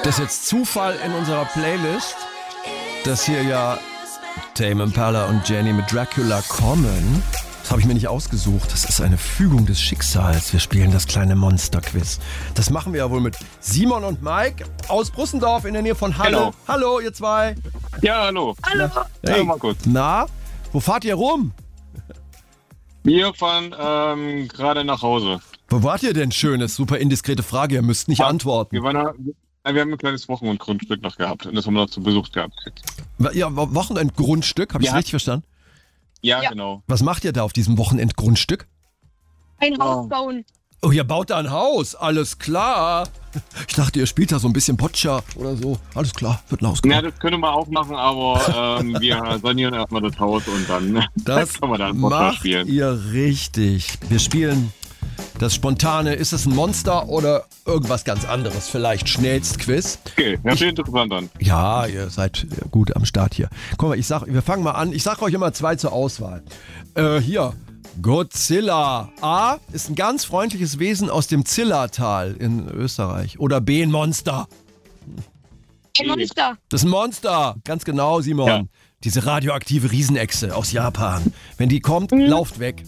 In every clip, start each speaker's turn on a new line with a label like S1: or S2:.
S1: Das ist jetzt Zufall in unserer Playlist, dass hier ja Tame Impala und Jenny mit Dracula kommen. Das habe ich mir nicht ausgesucht. Das ist eine Fügung des Schicksals. Wir spielen das kleine Monster-Quiz. Das machen wir ja wohl mit Simon und Mike aus Brussendorf in der Nähe von Halle.
S2: Hallo.
S1: Hallo, ihr zwei.
S2: Ja, hallo.
S3: Hallo.
S1: Hey.
S2: Mal kurz.
S1: Na, wo fahrt ihr rum?
S2: Wir fahren gerade nach Hause.
S1: Wo wart ihr denn Schönes? Super indiskrete Frage, ihr müsst nicht antworten.
S2: Wir haben ein kleines Wochenendgrundstück noch gehabt und das haben wir noch zu Besuch gehabt.
S1: Ja, Wochenendgrundstück, habe ich
S2: Ja.
S1: richtig verstanden?
S2: Ja,
S3: Ja.
S2: genau.
S1: Was macht ihr da auf diesem Wochenendgrundstück?
S3: Ein Haus bauen.
S1: Oh, ihr baut da ein Haus, alles klar. Ich dachte, ihr spielt da so ein bisschen Boccia oder so. Alles klar, wird ein Haus
S2: Ja,
S1: gebaut.
S2: das können wir auch machen, aber wir sanieren erstmal das Haus und dann
S1: Das
S2: können wir dann Boccia
S1: macht
S2: spielen.
S1: ihr richtig. Wir spielen das Spontane, ist es ein Monster oder irgendwas ganz anderes? Vielleicht Schnellstquiz.
S2: Okay, hört sich interessant an.
S1: Ja, ihr seid gut am Start hier. Guck mal, wir fangen mal an. Ich sage euch immer 2 zur Auswahl. Hier, Godzilla. A ist ein ganz freundliches Wesen aus dem Zillertal in Österreich. Oder B, ein Monster.
S3: Ein Monster.
S1: Das ist ein Monster. Ganz genau, Simon.
S2: Ja.
S1: Diese radioaktive Riesenechse aus Japan. Wenn die kommt, lauft weg.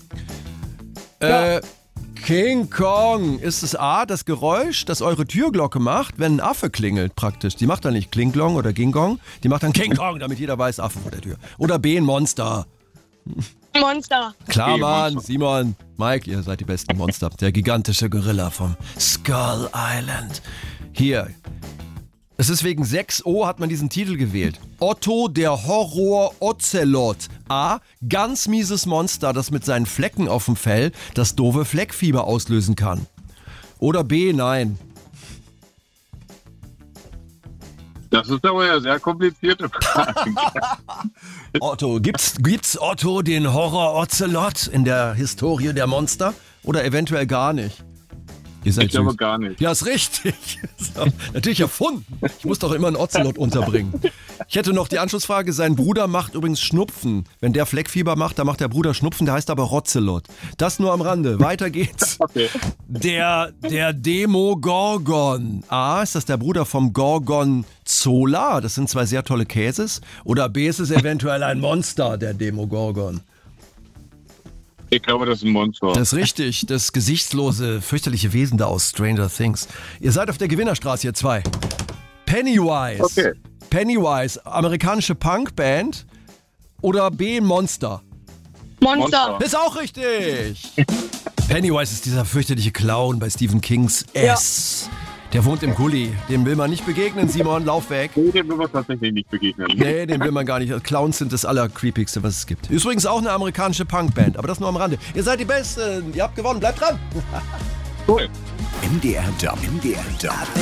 S1: King Kong. Ist es A, das Geräusch, das eure Türglocke macht, wenn ein Affe klingelt praktisch? Die macht dann nicht Klinglong oder King Kong. Die macht dann King Kong, damit jeder weiß, Affe vor der Tür. Oder B, ein Monster.
S3: Ein Monster.
S1: Klar,
S2: Okay,
S1: Mann.
S2: Monster.
S1: Simon, Mike, ihr seid die besten Monster. Der gigantische Gorilla vom Skull Island. Hier. Es ist wegen 6O hat man diesen Titel gewählt. Otto der Horror Ocelot. A. Ganz mieses Monster, das mit seinen Flecken auf dem Fell das doofe Fleckfieber auslösen kann. Oder B. Nein.
S2: Das ist aber ja sehr komplizierte Frage.
S1: Otto, gibt's Otto den Horror Ocelot in der Historie der Monster? Oder eventuell gar nicht? Ihr seid
S2: Ich glaube
S1: süß.
S2: gar nicht.
S1: Ja, ist richtig. So, natürlich erfunden. Ich muss doch immer einen Ocelot unterbringen. Ich hätte noch die Anschlussfrage, sein Bruder macht übrigens Schnupfen. Wenn der Fleckfieber macht, dann macht der Bruder Schnupfen, der heißt aber Rozelot. Das nur am Rande. Weiter geht's.
S2: Okay.
S1: Der Demogorgon. A, ist das der Bruder vom Gorgonzola? Das sind 2 sehr tolle Käses. Oder B, ist es eventuell ein Monster, der Demogorgon?
S2: Ich glaube, das ist ein Monster.
S1: Das ist richtig, das gesichtslose, fürchterliche Wesen da aus Stranger Things. Ihr seid auf der Gewinnerstraße, ihr 2. Pennywise.
S2: Okay.
S1: Pennywise, amerikanische Punkband. Oder B, Monster.
S3: Monster.
S1: Ist auch richtig. Pennywise ist dieser fürchterliche Clown bei Stephen Kings S. Der wohnt im Gully. Dem will man nicht begegnen, Simon, lauf weg.
S2: Nee, dem will man tatsächlich nicht begegnen.
S1: Nee, dem will man gar nicht. Clowns sind das Allercreepigste, was es gibt. Übrigens auch eine amerikanische Punkband, aber das nur am Rande. Ihr seid die Besten, ihr habt gewonnen, bleibt dran.
S2: Cool.
S4: MDR Jump. MDR Jump.